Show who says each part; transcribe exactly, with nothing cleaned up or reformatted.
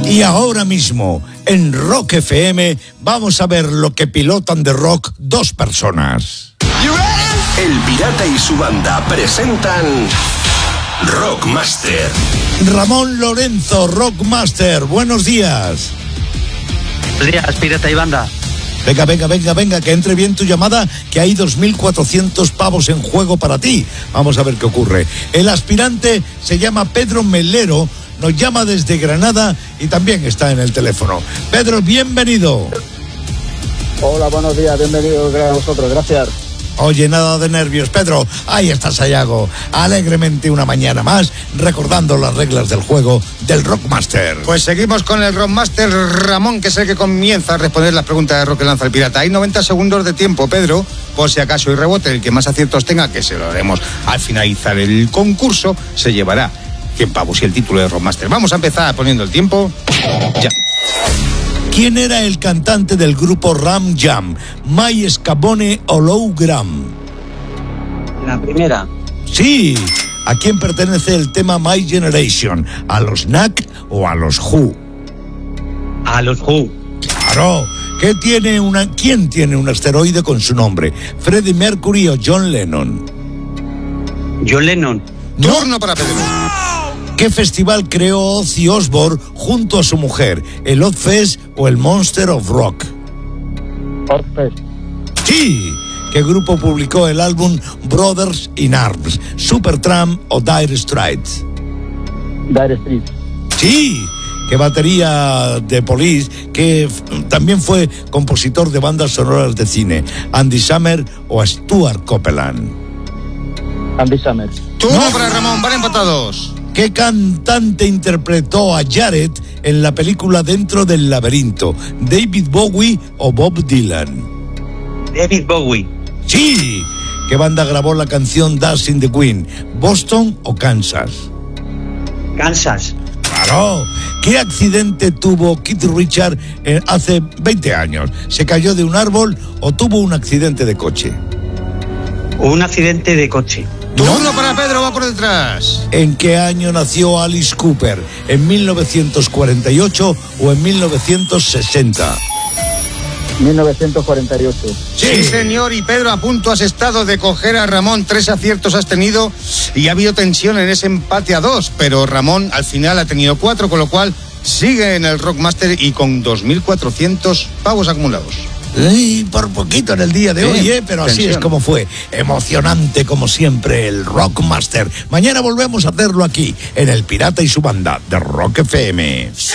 Speaker 1: Y ahora mismo, en Rock F M, vamos a ver lo que pilotan de rock dos personas.
Speaker 2: El Pirata y su banda presentan Rockmaster.
Speaker 1: Ramón Lorenzo, Rockmaster, buenos días.
Speaker 3: Buenos días, Pirata y banda.
Speaker 1: Venga, venga, venga, venga, que entre bien tu llamada, que hay dos mil cuatrocientos pavos en juego para ti. Vamos a ver qué ocurre. El aspirante se llama Pedro Melero, nos llama desde Granada y también está en el teléfono. Pedro, bienvenido.
Speaker 4: Hola, buenos días, bienvenido a vosotros, gracias.
Speaker 1: Oye, nada de nervios, Pedro. Ahí está Sayago, alegremente una mañana más, recordando las reglas del juego del Rockmaster.
Speaker 5: Pues seguimos con el Rockmaster Ramón, que es el que comienza a responder las preguntas de Rock que lanza el pirata. Hay noventa segundos de tiempo, Pedro, por si acaso hay rebote. El que más aciertos tenga, que se lo haremos al finalizar el concurso, se llevará cien pavos y el título de Rockmaster. Vamos a empezar poniendo el tiempo. Ya.
Speaker 1: ¿Quién era el cantante del grupo Ram Jam? ¿Mike Scavone o Lou Gramm?
Speaker 3: La primera.
Speaker 1: Sí. ¿A quién pertenece el tema My Generation? ¿A los Knack o a los Who?
Speaker 3: A los Who.
Speaker 1: Claro. ¿Qué tiene una, ¿Quién tiene un asteroide con su nombre? ¿Freddie Mercury o John Lennon?
Speaker 3: John Lennon.
Speaker 1: ¿No?
Speaker 5: Turno para Pedro.
Speaker 1: ¿Qué festival creó Ozzy Osbourne junto a su mujer? ¿El Ozzfest o el Monster of Rock?
Speaker 4: Ozzfest.
Speaker 1: Sí. ¿Qué grupo publicó el álbum Brothers in Arms? ¿Supertramp o Dire Straits?
Speaker 4: Dire Straits.
Speaker 1: Sí. ¿Qué batería de Police, que f- también fue compositor de bandas sonoras de cine? ¿Andy Summer o Stuart Copeland?
Speaker 4: Andy Summers.
Speaker 5: Turno
Speaker 1: No.
Speaker 5: para Ramón, van empatados.
Speaker 1: ¿Qué cantante interpretó a Jared en la película Dentro del Laberinto? ¿David Bowie o Bob Dylan?
Speaker 3: David Bowie.
Speaker 1: Sí. ¿Qué banda grabó la canción Dancing the Queen? ¿Boston o Kansas?
Speaker 3: Kansas.
Speaker 1: Claro. ¿Qué accidente tuvo Keith Richards eh, hace veinte años? ¿Se cayó de un árbol o tuvo un accidente de coche?
Speaker 3: Un accidente de coche.
Speaker 5: Turno para Pedro, va por detrás.
Speaker 1: ¿En qué año nació Alice Cooper? ¿En mil novecientos cuarenta y ocho o en mil novecientos sesenta?
Speaker 4: mil novecientos cuarenta y ocho.
Speaker 5: Sí, señor, y Pedro, a punto has estado de coger a Ramón, tres aciertos has tenido y ha habido tensión en ese empate a dos, pero Ramón al final ha tenido cuatro, con lo cual sigue en el Rockmaster y con dos mil cuatrocientos pavos acumulados.
Speaker 1: Y por poquito en el día de
Speaker 5: Sí,
Speaker 1: hoy, ¿eh? Pero así
Speaker 5: tensión.
Speaker 1: es como fue. Emocionante como siempre el Rockmaster. Mañana volvemos a hacerlo aquí, en El Pirata y su banda de Rock F M.